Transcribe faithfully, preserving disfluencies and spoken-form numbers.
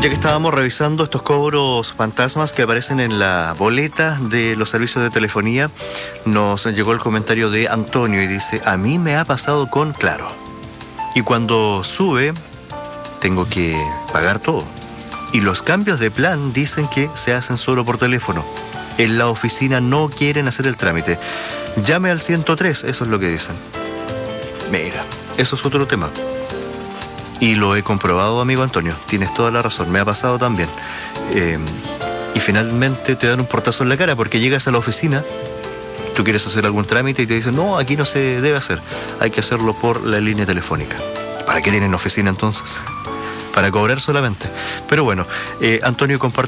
Ya que estábamos revisando estos cobros fantasmas que aparecen en la boleta de los servicios de telefonía, nos llegó el comentario de Antonio y dice: a mí me ha pasado con Claro. Y cuando sube, tengo que pagar todo. Y los cambios de plan dicen que se hacen solo por teléfono. En la oficina no quieren hacer el trámite. Llame al ciento tres, eso es lo que dicen. Mira, eso es otro tema. Y lo he comprobado, amigo Antonio. Tienes toda la razón, me ha pasado también. Eh, y finalmente te dan un portazo en la cara porque llegas a la oficina, tú quieres hacer algún trámite y te dicen: no, aquí no se debe hacer, hay que hacerlo por la línea telefónica. ¿Para qué tienen oficina entonces? Para cobrar solamente. Pero bueno, eh, Antonio comparte